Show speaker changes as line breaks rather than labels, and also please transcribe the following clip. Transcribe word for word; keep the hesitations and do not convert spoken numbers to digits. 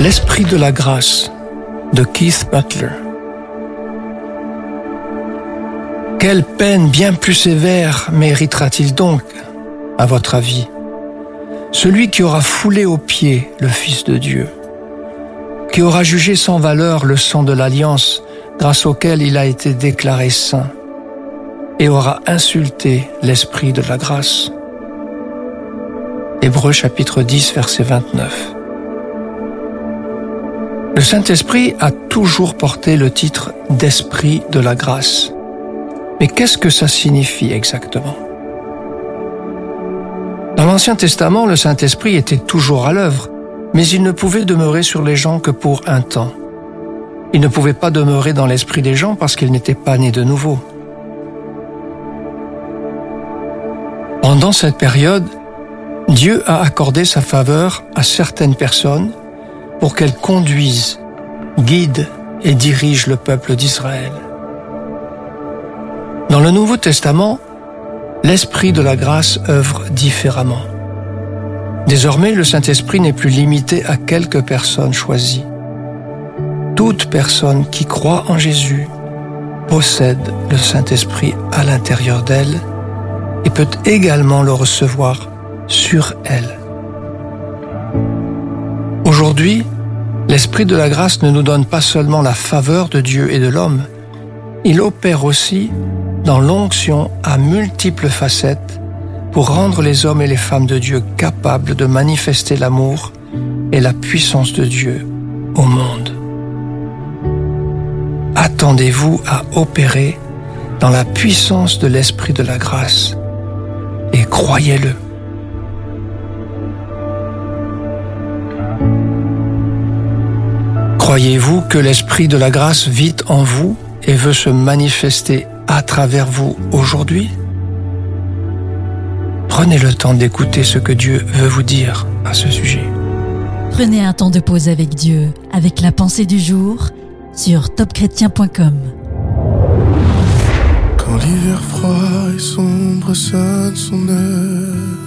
L'esprit de la grâce de Keith Butler. Quelle peine bien plus sévère méritera-t-il donc, à votre avis, celui qui aura foulé aux pieds le Fils de Dieu, qui aura jugé sans valeur le sang de l'alliance grâce auquel il a été déclaré saint, et aura insulté l'esprit de la grâce? Hébreux chapitre dix, verset vingt-neuf. Le Saint-Esprit a toujours porté le titre d'Esprit de la grâce. Mais qu'est-ce que ça signifie exactement? Dans l'Ancien Testament, le Saint-Esprit était toujours à l'œuvre, mais il ne pouvait demeurer sur les gens que pour un temps. Il ne pouvait pas demeurer dans l'esprit des gens parce qu'il n'était pas né de nouveau. Pendant cette période, Dieu a accordé sa faveur à certaines personnes pour qu'elles conduisent, guident et dirigent le peuple d'Israël. Dans le Nouveau Testament, l'Esprit de la grâce œuvre différemment. Désormais, le Saint-Esprit n'est plus limité à quelques personnes choisies. Toute personne qui croit en Jésus possède le Saint-Esprit à l'intérieur d'elle et peut également le recevoir sur elle. Aujourd'hui, l'Esprit de la grâce ne nous donne pas seulement la faveur de Dieu et de l'homme, il opère aussi dans l'onction à multiples facettes pour rendre les hommes et les femmes de Dieu capables de manifester l'amour et la puissance de Dieu au monde. Attendez-vous à opérer dans la puissance de l'Esprit de la grâce et croyez-le. Croyez-vous que l'Esprit de la grâce vit en vous et veut se manifester à travers vous aujourd'hui? Prenez le temps d'écouter ce que Dieu veut vous dire à ce sujet.
Prenez un temps de pause avec Dieu, avec la pensée du jour sur top chrétien point com.
Quand l'hiver froid et sombre sonne son heure,